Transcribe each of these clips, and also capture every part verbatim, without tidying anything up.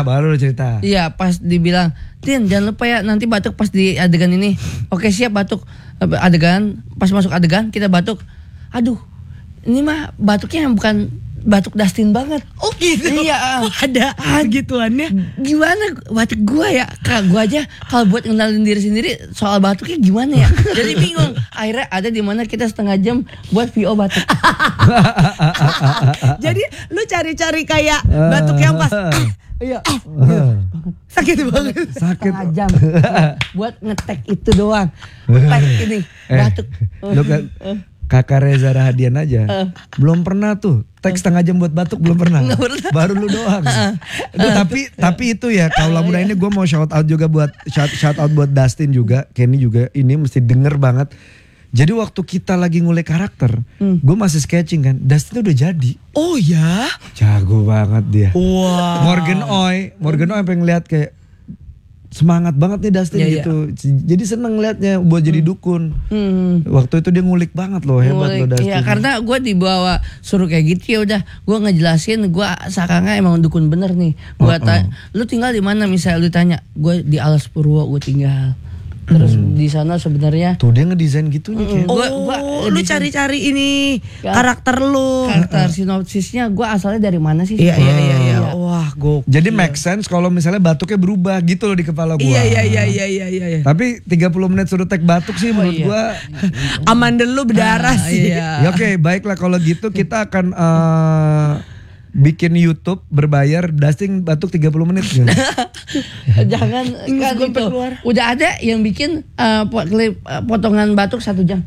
baru lu cerita. Iya, pas dibilang, Tin jangan lupa ya nanti batuk pas di adegan ini. Oke siap batuk adegan, pas masuk adegan kita batuk. Aduh, ini mah batuknya bukan batuk Dustin banget. Oh gitu. Iya. Oh, ada gituannya. Gimana batuk gua ya? Kak gua aja kalau buat ngenalin diri sendiri soal batuknya gimana ya? Jadi bingung. Akhirnya ada di mana kita setengah jam buat V O batuk. Jadi lu cari-cari kayak batuk yang pas. Iya. Sakit banget. Sakit. Setengah jam buat ngetek itu doang. Ngetek ini batuk. Lu kan Kakak Reza Rahadian aja uh. belum pernah tuh teks setengah jam buat batuk, belum pernah. pernah. Baru lu doang. uh. Itu, tapi tapi itu ya kaulah muda ini gue mau shout out juga buat shout, shout out buat Dustin juga, Kenny juga, ini mesti denger banget. Jadi waktu kita lagi ngulik karakter, hmm. gue masih sketching kan, Dustin udah jadi. Oh ya? Jago banget dia. Wow. Morgan Oy, Morgan Oy pengen lihat kayak semangat banget nih Dustin yeah, gitu. Yeah. Jadi seneng liatnya buat hmm. jadi dukun. Hmm. Waktu itu dia ngulik banget loh, hebat ngulik, loh Dustin. Iya, karena gue dibawa suruh kayak gitu ya udah, gue ngejelasin gue seakan-akan emang dukun bener nih. Gue oh, tanya, oh. lu tinggal di mana misalnya lu tanya, gue di Alas Purwo gue tinggal. Terus hmm. di sana sebenarnya tuh dia ngedesain gitu nih. Mm, gua, gua, oh, lu cari-cari ini ya, karakter lu. Karakter sinopsisnya gue asalnya dari mana sih? Iya iya iya iya. Wah, gokil. Jadi make sense kalau misalnya batuknya berubah gitu loh di kepala gua. Iya iya iya iya iya iya. Tapi tiga puluh menit suruh tek batuk sih oh, menurut iya. gua aman dulu berdarah ah, sih. Iya. Ya oke, okay, baiklah kalau gitu kita akan uh, bikin YouTube berbayar Dustin batuk tiga puluh menit gitu. Jangan kan itu. Udah ada yang bikin uh, klip uh, potongan batuk satu jam.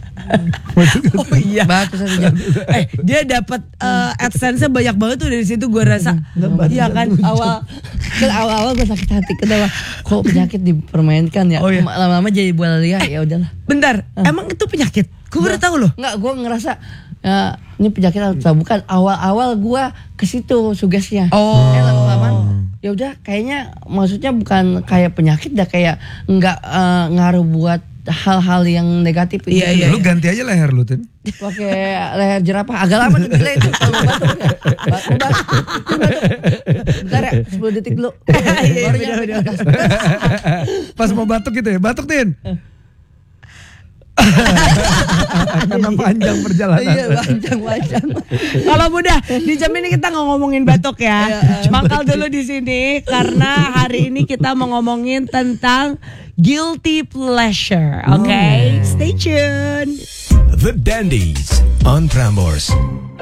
Oh iya. Batuk satu jam. Eh dia dapat uh, AdSense-nya banyak banget tuh dari situ gue rasa. Iya kan awal kan awal-awal gue sakit hati kenapa kok penyakit dipermainkan ya. Oh, iya. Lama-lama jadi bola liar ya udahlah. Bentar, uh. emang itu penyakit? Gue baru tahu loh. Enggak, gue ngerasa ya, ini penyakit atau bukan. Awal-awal gue ke situ sugesnya. Oh. Eh lama-lama ya udah kayaknya maksudnya bukan kayak penyakit dah, kayak nggak uh, ngaruh buat hal-hal yang negatif. Iya, iya, lu ganti aja leher lu Tin. Pakai leher jerapah agak lama tuh gila itu kalau batuk. Bentar ya sepuluh detik dulu. Iya, iya, iya, iya. Pas mau batuk gitu ya, batuk Tin. Karena panjang perjalanan. Iya panjang-panjang. Kalau mudah di jam ini kita nggak ngomongin batuk ya. Mangkal dulu di sini karena hari ini kita mau ngomongin tentang guilty pleasure. Oke, okay? Stay tuned. The Dandies on Prambors.